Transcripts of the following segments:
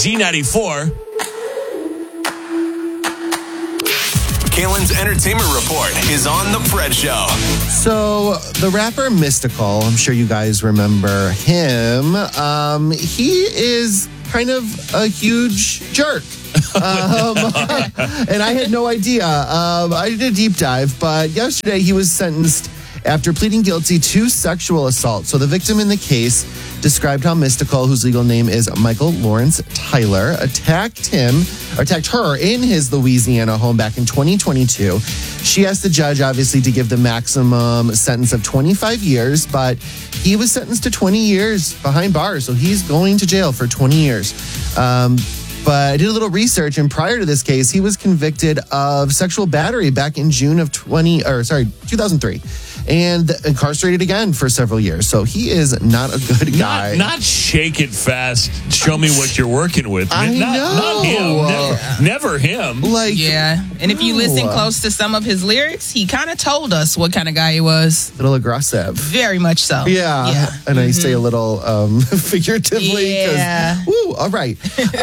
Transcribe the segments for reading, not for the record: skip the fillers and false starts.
Z94. Kalen's Entertainment Report is on The Fred Show. So, the rapper Mystical, I'm sure you guys remember him. He is kind of a huge jerk. And I had no idea. I did a deep dive, but yesterday he was sentenced after pleading guilty to sexual assault. So the victim in the case described how Mystical, whose legal name is Michael Lawrence Tyler, attacked her in his Louisiana home back in 2022. She asked the judge, obviously, to give the maximum sentence of 25 years, but he was sentenced to 20 years behind bars. So he's going to jail for 20 years. But I did a little research, and prior to this case, he was convicted of sexual battery back in June of 2003, and incarcerated again for several years. So he is not a good guy. Not shake it fast. Show me what you're working with. I know. Not him. Never him. And if you listen close to some of his lyrics, he kind of told us what kind of guy he was. A little aggressive. Very much so. Yeah. And I say a little figuratively. Yeah. Woo, all right.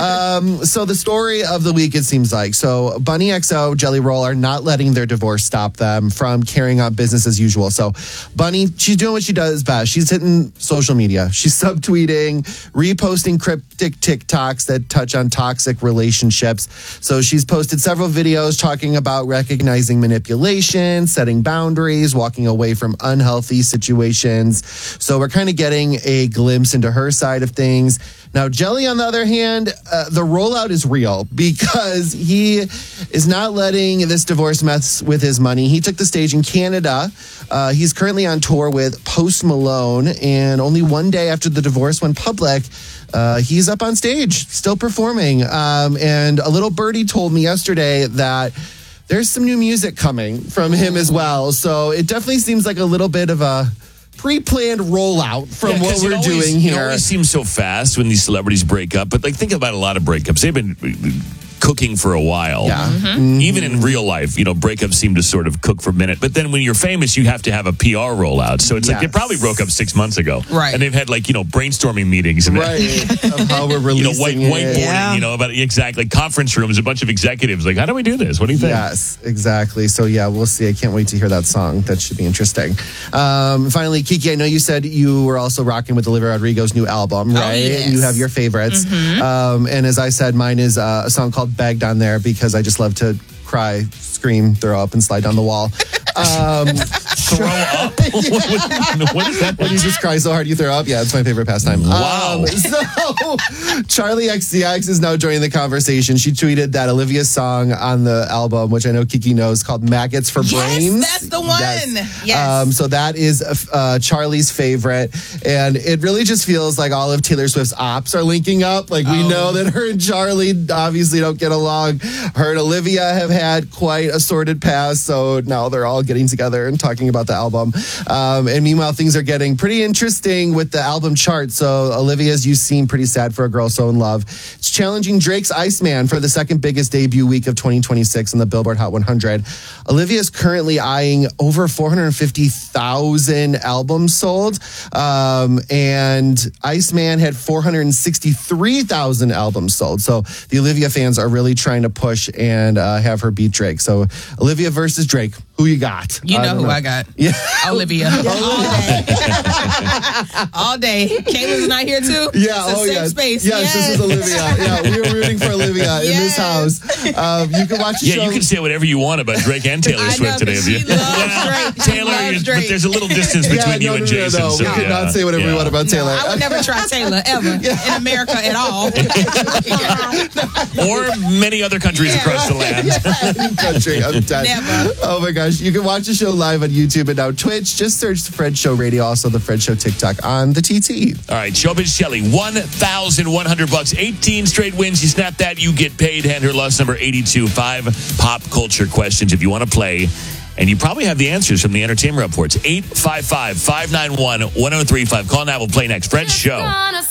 So the story of the week, it seems like. So Bunny XO, Jelly Roll are not letting their divorce stop them from carrying on business as usual. So Bunny, she's doing what she does best. She's hitting social media. She's subtweeting, reposting cryptic TikToks that touch on toxic relationships. So she's posted several videos talking about recognizing manipulation, setting boundaries, walking away from unhealthy situations. So we're kind of getting a glimpse into her side of things. Now, Jelly, on the other hand, the rollout is real because he is not letting this divorce mess with his money. He took the stage in Canada. He's currently on tour with Post Malone, and only one day after the divorce went public, he's up on stage, still performing. And a little birdie told me yesterday that there's some new music coming from him as well. So it definitely seems like a little bit of a pre-planned rollout from what we're doing here. It always seems so fast when these celebrities break up, but think about a lot of breakups. They've been cooking for a while. Yeah. Even in real life, breakups seem to sort of cook for a minute. But then when you're famous, you have to have a PR rollout. So it's like they probably broke up 6 months ago. Right. And they've had brainstorming meetings. And of how we're releasing whiteboarding, about exactly conference rooms, a bunch of executives. Like, how do we do this? What do you think? Yes, exactly. So yeah, we'll see. I can't wait to hear that song. That should be interesting. Finally, Kiki, I know you said you were also rocking with Olivia Rodrigo's new album, right? Yes. You have your favorites. And as I said, mine is a song called Begged on there because I just love to cry, scream, throw up, and slide down the wall. Throw up? What is that? When you just cry so hard you throw up? Yeah, it's my favorite pastime. Wow. So, Charlie XCX is now joining the conversation. She tweeted that Olivia's song on the album, which I know Kiki knows, called Maggots for Brains. That's the one. Yes. So that is Charlie's favorite. And it really just feels like all of Taylor Swift's ops are linking up. Like, we know that her and Charlie obviously don't get along. Her and Olivia have had quite a sordid past. So now they're all getting together and talking about the album. And meanwhile, things are getting pretty interesting with the album chart. So Olivia's You Seem Pretty Sad for a Girl So in Love. It's challenging Drake's Iceman for the second biggest debut week of 2026 in the Billboard Hot 100. Olivia's currently eyeing over 450,000 albums sold. And Iceman had 463,000 albums sold. So the Olivia fans are really trying to push and have her beat Drake. So Olivia versus Drake. Who you got? You know who I got. Yeah. Olivia. All day. Kayla's not here too? Yeah. It's a safe space. Yes, this is Olivia. Yeah, we were rooting for Olivia in this house. You can watch the show. You can say whatever you want about Drake and Taylor Swift today. She loves Drake. Taylor, but there's a little distance between you and Jason. No. So, we could not say whatever we want about Taylor. I would never try Taylor ever in America at all. Or many other countries across the land. Any country, I'm done. Never. Oh my gosh. You can watch the show live on YouTube and now Twitch. Just search The Fred Show Radio, also The Fred Show TikTok on the TT. All right, Showbiz Shelly, $1,100, 18 straight wins. You snap that, you get paid. And her loss number 82, 5 pop culture questions if you want to play. And you probably have the answers from the entertainment reports. 855-591-1035. Call now. We'll play next. Fred Show.